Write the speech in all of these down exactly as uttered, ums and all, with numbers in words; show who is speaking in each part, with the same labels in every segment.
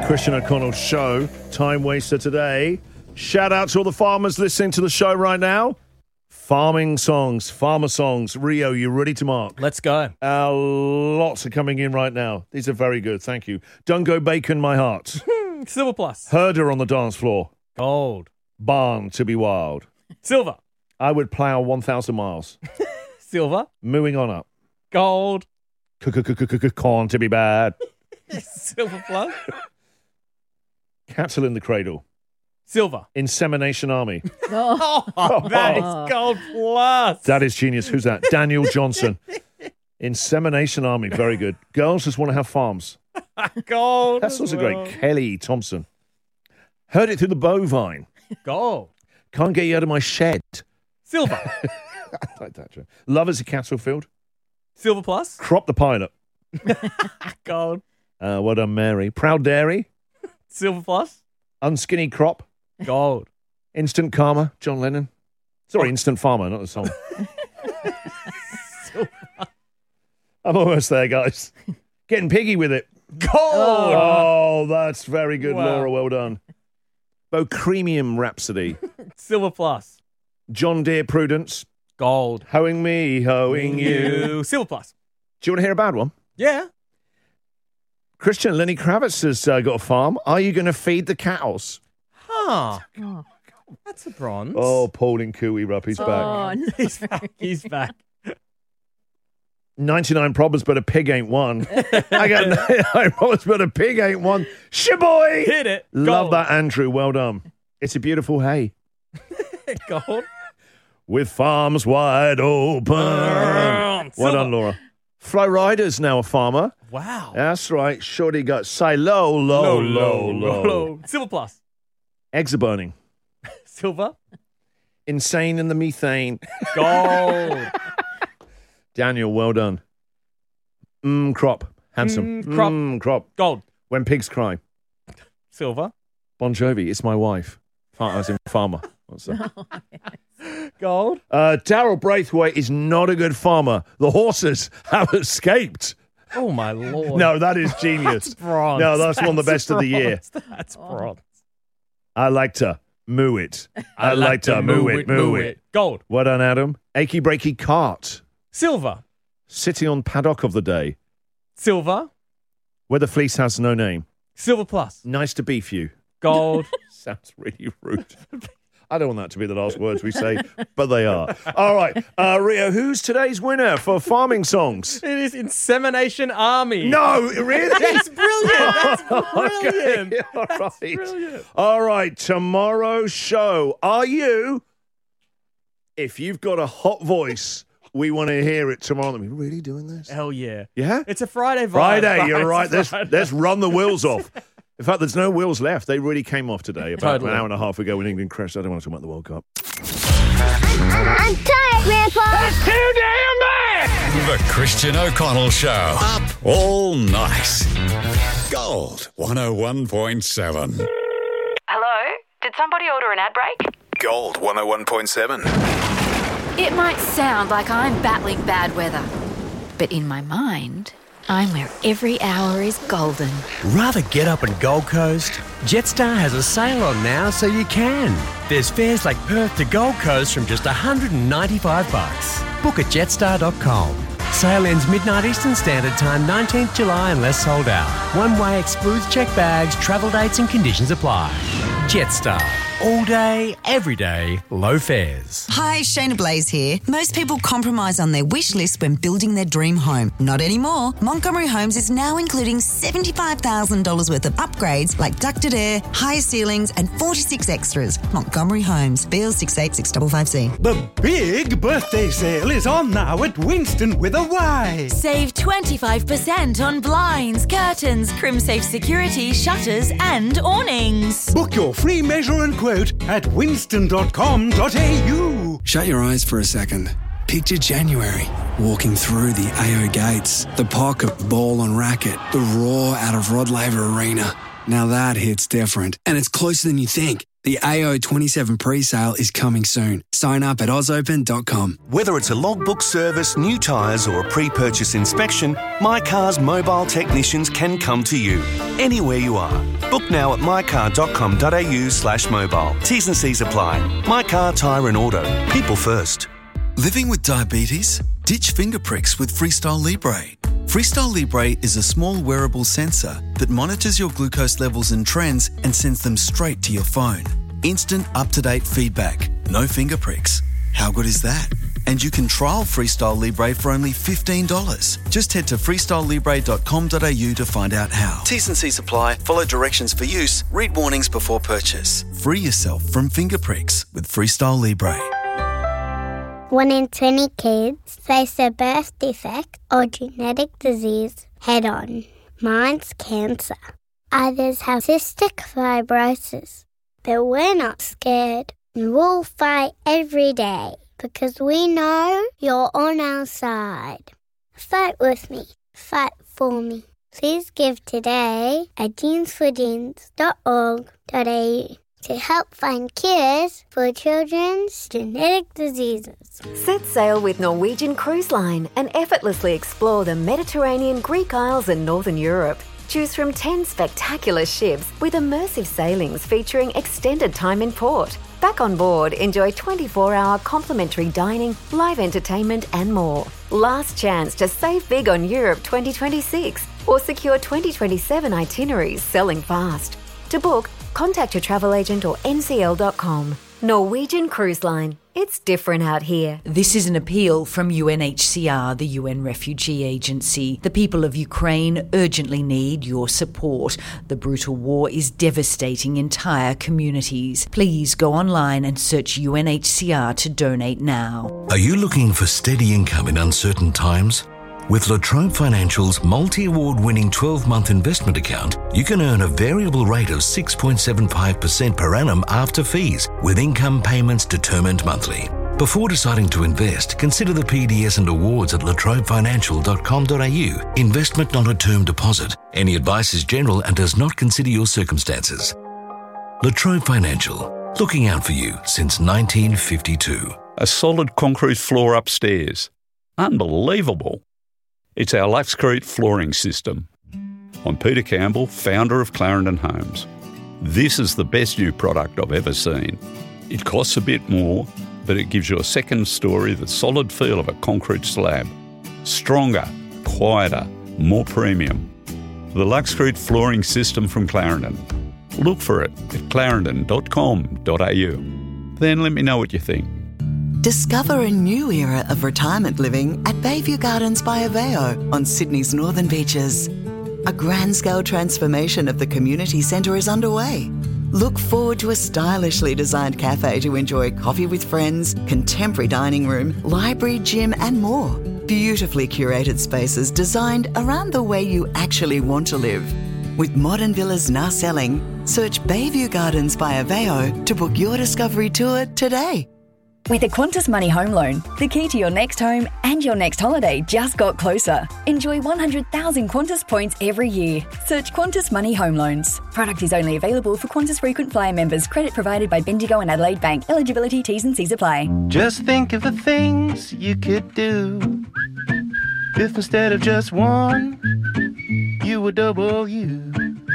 Speaker 1: Christian O'Connell Show. Time waster today. Shout out to all the farmers listening to the show right now. Farming songs, farmer songs. Rio, you ready to mark?
Speaker 2: Let's go.
Speaker 1: Uh, lots are coming in right now. These are very good. Thank you. Dungo Bacon, my heart.
Speaker 2: Silver plus.
Speaker 1: Herder on the dance floor.
Speaker 2: Gold.
Speaker 1: Barn to be wild.
Speaker 2: Silver.
Speaker 1: I would plough one thousand miles.
Speaker 2: Silver.
Speaker 1: Mooing on up.
Speaker 2: Gold.
Speaker 1: Corn to be bad.
Speaker 2: Silver plus.
Speaker 1: Cattle in the cradle.
Speaker 2: Silver.
Speaker 1: Insemination Army.
Speaker 2: Oh, that is gold plus.
Speaker 1: That is genius. Who's that? Daniel Johnson. Insemination Army. Very good. Girls just want to have farms.
Speaker 2: Gold.
Speaker 1: That's also
Speaker 2: well.
Speaker 1: great. Kelly Thompson. Heard it through the bovine.
Speaker 2: Gold.
Speaker 1: Can't get you out of my shed.
Speaker 2: Silver.
Speaker 1: I like that, Joe. Love is a cattle field.
Speaker 2: Silver plus.
Speaker 1: Crop the pilot.
Speaker 2: Gold.
Speaker 1: Uh, well done, Mary. Proud Dairy.
Speaker 2: Silver plus.
Speaker 1: Unskinny Crop.
Speaker 2: Gold.
Speaker 1: Instant Karma. John Lennon. Sorry, Instant Farmer, not the song. I'm almost there, guys. Getting piggy with it.
Speaker 2: Gold.
Speaker 1: Oh, that's very good,
Speaker 2: Wow.
Speaker 1: Laura. Well done. Bocremium Rhapsody.
Speaker 2: Silver plus.
Speaker 1: John Deere Prudence.
Speaker 2: Gold.
Speaker 1: Hoeing me, hoeing you.
Speaker 2: Silver plus.
Speaker 1: Do you want to hear a bad one?
Speaker 2: Yeah.
Speaker 1: Christian, Lenny Kravitz has uh, got a farm. Are you going to feed the cows?
Speaker 2: Huh. That's a bronze.
Speaker 1: Oh, Paul in Cooey Rup, he's back.
Speaker 3: Oh, no.
Speaker 2: He's back. He's back.
Speaker 1: ninety-nine problems, but a pig ain't one. I got ninety-nine problems, but a pig ain't one. Shaboy!
Speaker 2: Hit it.
Speaker 1: Love
Speaker 2: Gold.
Speaker 1: that, Andrew. Well done. It's a beautiful hay.
Speaker 2: Gold.
Speaker 1: With farms wide open. Well
Speaker 2: Silver.
Speaker 1: done, Laura. Flo Rider's now a farmer.
Speaker 2: Wow.
Speaker 1: That's right. Shorty got say low, low, low, low.
Speaker 2: Silver plus.
Speaker 1: Eggs are burning.
Speaker 2: Silver.
Speaker 1: Insane in the methane.
Speaker 2: Gold.
Speaker 1: Daniel, well done. Mmm, crop. Handsome.
Speaker 2: Mm, crop.
Speaker 1: Mm, crop.
Speaker 2: Gold.
Speaker 1: When pigs cry.
Speaker 2: Silver.
Speaker 1: Bon Jovi, it's my wife. I was in farmer. What's that?
Speaker 2: Gold.
Speaker 1: Uh, Daryl Braithwaite is not a good farmer. The horses have escaped.
Speaker 2: Oh, my Lord.
Speaker 1: No, that is genius.
Speaker 2: That's bronze.
Speaker 1: No, that's, one of the best of the year.
Speaker 2: bronze. That's bronze.
Speaker 1: I like to moo it. I, like, to moo it, moo it.
Speaker 2: Gold.
Speaker 1: Well done, Adam. Achy breaky cart.
Speaker 2: Silver.
Speaker 1: Sitting on paddock of the day.
Speaker 2: Silver.
Speaker 1: Where the fleece has no name.
Speaker 2: Silver plus.
Speaker 1: Nice to beef you.
Speaker 2: Gold.
Speaker 1: Sounds really rude. I don't want that to be the last words we say, but they are. All right, uh, Rio, who's today's winner for farming songs?
Speaker 2: It is Insemination Army.
Speaker 1: No, really?
Speaker 2: That's brilliant. That's brilliant.
Speaker 1: Okay, all right.
Speaker 2: That's brilliant.
Speaker 1: All right, tomorrow's show. Are you, if you've got a hot voice, we want to hear it tomorrow. Are we really doing this?
Speaker 2: Hell yeah.
Speaker 1: Yeah?
Speaker 2: It's a Friday vibe.
Speaker 1: Friday, you're
Speaker 2: It's
Speaker 1: right. Let's,
Speaker 2: Friday.
Speaker 1: let's run the wheels off. In fact, there's no wheels left. They really came off today about
Speaker 2: Totally.
Speaker 1: an hour and a half ago when England crashed. I don't want to talk about the World Cup.
Speaker 4: I'm tired, Grandpa.
Speaker 5: Too damn bad!
Speaker 6: The Christian O'Connell Show. Up all night. Gold one oh one point seven.
Speaker 7: Hello? Did somebody order an ad break?
Speaker 6: Gold one oh one point seven.
Speaker 7: It might sound like I'm battling bad weather, but in my mind, I'm where every hour is golden.
Speaker 8: Rather get up in Gold Coast? Jetstar has a sale on now so you can. There's fares like Perth to Gold Coast from just one hundred ninety-five bucks. Book at jetstar dot com. Sale ends midnight Eastern Standard Time, nineteenth July unless sold out. One way excludes check bags, travel dates and conditions apply. Jetstar. All day, every day, low fares.
Speaker 9: Hi, Shayna Blaze here. Most people compromise on their wish list when building their dream home. Not anymore. Montgomery Homes is now including seventy-five thousand dollars worth of upgrades like ducted air, higher ceilings and forty-six extras. Montgomery Homes. B L six eight six five five C.
Speaker 10: The big birthday sale is on now at Winston with a Y.
Speaker 11: Save twenty-five percent on blinds, curtains, CrimSafe security, shutters and awnings.
Speaker 10: Book your free measure and quote at winston dot com dot a u.
Speaker 12: Shut your eyes for a second. Picture January, walking through the A O gates, the pocket ball on racket, the roar out of Rod Laver Arena. Now that hits different, and it's closer than you think. The A O twenty-seven pre-sale is coming soon. Sign up at oz open dot com.
Speaker 3: Whether it's a logbook service, new tyres or a pre-purchase inspection, My Car's mobile technicians can come to you anywhere you are. Book now at mycar.com.au slash mobile. T's and C's apply. My Car Tyre and Auto. People first.
Speaker 13: Living with diabetes? Ditch finger pricks with Freestyle Libre. Freestyle Libre is a small wearable sensor that monitors your glucose levels and trends and sends them straight to your phone. Instant up-to-date feedback. No finger pricks. How good is that? And you can trial Freestyle Libre for only fifteen dollars. Just head to freestyle libre dot com dot a u to find out how. T's and C's apply. Follow directions for use. Read warnings before purchase. Free yourself from finger pricks with Freestyle Libre.
Speaker 4: One in twenty kids face a birth defect or genetic disease head-on. Mine's cancer. Others have cystic fibrosis. But we're not scared. We'll fight every day because we know you're on our side. Fight with me. Fight for me. Please give today at jeans for jeans dot org dot a u to help find cures for children's genetic diseases.
Speaker 14: Set sail with Norwegian Cruise Line and effortlessly explore the Mediterranean, Greek Isles and Northern Europe. Choose from ten spectacular ships with immersive sailings featuring extended time in port. Back on board, enjoy twenty-four hour complimentary dining, live entertainment and more. Last chance to save big on Europe twenty twenty-six or secure twenty twenty-seven itineraries selling fast. To book, contact your travel agent or n c l dot com. Norwegian Cruise Line. It's different out here.
Speaker 15: This is an appeal from U N H C R, the U N Refugee Agency. The people of Ukraine urgently need your support. The brutal war is devastating entire communities. Please go online and search U N H C R to donate now.
Speaker 16: Are you looking for steady income in uncertain times? With La Trobe Financial's multi-award winning twelve-month investment account, you can earn a variable rate of six point seven five percent per annum after fees, with income payments determined monthly. Before deciding to invest, consider the P D S and awards at la trobe financial dot com dot a u. Investment not a term deposit. Any advice is general and does not consider your circumstances. La Trobe Financial, looking out for you since nineteen fifty-two.
Speaker 17: A solid concrete floor upstairs. Unbelievable. It's our Luxcrete flooring system. I'm Peter Campbell, founder of Clarendon Homes. This is the best new product I've ever seen. It costs a bit more, but it gives you a second story the solid feel of a concrete slab. Stronger, quieter, more premium. The Luxcrete flooring system from Clarendon. Look for it at clarendon dot com dot a u. Then let me know what you think.
Speaker 18: Discover a new era of retirement living at Bayview Gardens by Aveo on Sydney's northern beaches. A grand-scale transformation of the community centre is underway. Look forward to a stylishly designed cafe to enjoy coffee with friends, contemporary dining room, library, gym and more. Beautifully curated spaces designed around the way you actually want to live. With modern villas now selling, search Bayview Gardens by Aveo to book your discovery tour today.
Speaker 19: With a Qantas Money Home Loan, the key to your next home and your next holiday just got closer. Enjoy one hundred thousand Qantas points every year. Search Qantas Money Home Loans. Product is only available for Qantas Frequent Flyer members. Credit provided by Bendigo and Adelaide Bank. Eligibility, T's and C's apply.
Speaker 20: Just think of the things you could do if instead of just one, you were double you.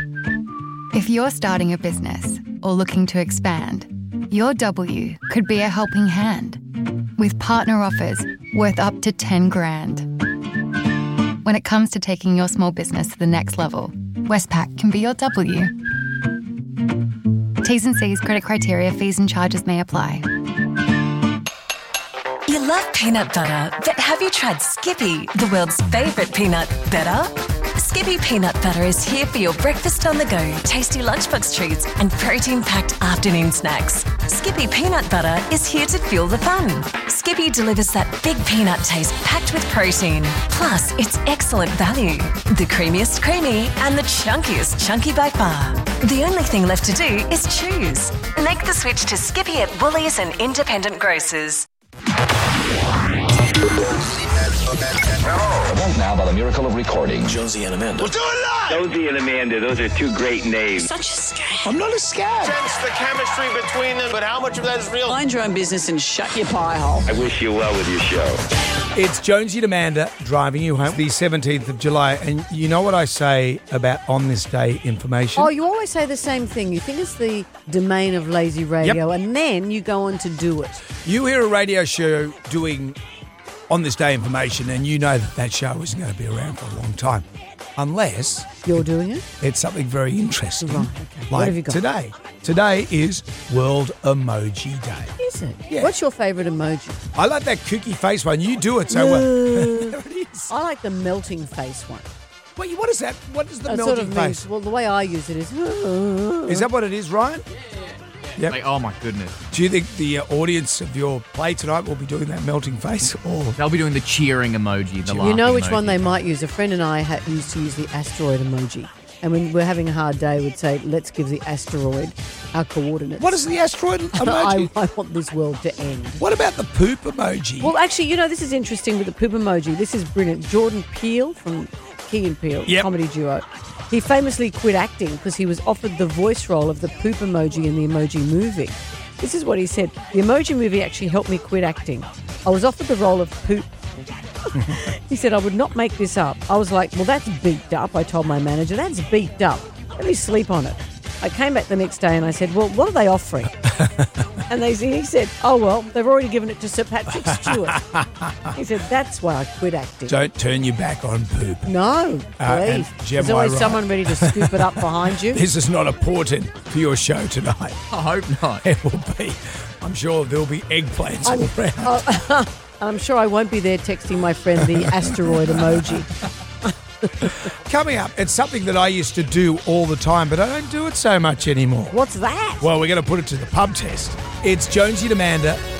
Speaker 21: If you're starting a business or looking to expand, your W could be a helping hand with partner offers worth up to ten grand. When it comes to taking your small business to the next level, Westpac can be your W. T's and C's, credit criteria, fees and charges may apply.
Speaker 11: You love peanut butter, but have you tried Skippy, the world's favourite peanut better? Skippy Peanut Butter is here for your breakfast on the go, tasty lunchbox treats and protein-packed afternoon snacks. Skippy Peanut Butter is here to fuel the fun. Skippy delivers that big peanut taste packed with protein. Plus, it's excellent value. The creamiest creamy and the chunkiest chunky by far. The only thing left to do is choose. Make the switch to Skippy at Woolies and independent grocers.
Speaker 2: Event now by the miracle of recording.
Speaker 22: Jonesy and Amanda. We'll do it live!
Speaker 23: Jonesy and Amanda, those are two great names.
Speaker 22: Such a scam. I'm not a scam.
Speaker 24: Sense the chemistry between them, but how much of that is real?
Speaker 25: Mind your own business and shut your pie hole.
Speaker 23: I wish you well with your show.
Speaker 26: It's Jonesy and Amanda driving you home the seventeenth of July. And you know what I say about on this day information?
Speaker 27: Oh, you always say the same thing. You think it's the domain of lazy radio,
Speaker 26: Yep.
Speaker 27: and then you go on to do it.
Speaker 26: You hear a radio show doing on this day information, and you know that that show isn't going to be around for a long time. Unless
Speaker 27: you're doing it.
Speaker 26: It's something very interesting.
Speaker 27: Right, okay.
Speaker 26: Like
Speaker 27: What have you got?
Speaker 26: today. Today is World Emoji Day.
Speaker 27: Is it?
Speaker 26: Yeah.
Speaker 27: What's your favourite emoji?
Speaker 26: I like that kooky face one. You do it so well.
Speaker 27: There it is. I like the melting face one.
Speaker 26: Wait, what is that? What is the
Speaker 27: It
Speaker 26: melting
Speaker 27: sort of
Speaker 26: face?
Speaker 27: means, well, the way I use it is.
Speaker 26: Is that what it is, Ryan? Yep.
Speaker 28: Like, oh my goodness.
Speaker 26: Do you think the uh, audience of your play tonight will be doing that melting face? Or
Speaker 28: They'll be doing the cheering emoji, the
Speaker 27: You know
Speaker 28: laughing
Speaker 27: which
Speaker 28: emoji.
Speaker 27: one they might use? A friend and I ha- used to use the asteroid emoji. And when we're having a hard day, we'd say, let's give the asteroid our coordinates.
Speaker 26: What is the asteroid emoji?
Speaker 27: I, I want this world to end.
Speaker 26: What about the poop emoji?
Speaker 27: Well, actually, you know, this is interesting with the poop emoji. This is brilliant. Jordan Peele from Key and Peele,
Speaker 26: Yep.
Speaker 27: comedy duo. He famously quit acting because he was offered the voice role of the poop emoji in the Emoji Movie. This is what he said. The Emoji Movie actually helped me quit acting. I was offered the role of poop. He said, I would not make this up. I was like, well, that's beeped up. I told my manager, that's beeped up. Let me sleep on it. I came back the next day and I said, well, what are they offering? And they, he said, oh, well, they've already given it to Sir Patrick Stewart. He said, that's why I quit acting.
Speaker 26: Don't turn your back on poop.
Speaker 27: No,
Speaker 26: Uh, and
Speaker 27: please.
Speaker 26: Gem,
Speaker 27: There's always
Speaker 26: I write-
Speaker 27: someone ready to scoop it up behind you.
Speaker 26: This is not a portent for your show tonight.
Speaker 28: I hope not.
Speaker 26: It will be. I'm sure there'll be eggplants
Speaker 27: I'm,
Speaker 26: all around.
Speaker 27: oh, I'm sure I won't be there texting my friend the asteroid emoji.
Speaker 26: Coming up, it's something that I used to do all the time, but I don't do it so much anymore.
Speaker 27: What's that?
Speaker 26: Well, we're going to put it to the pub test. It's Jonesy and Amanda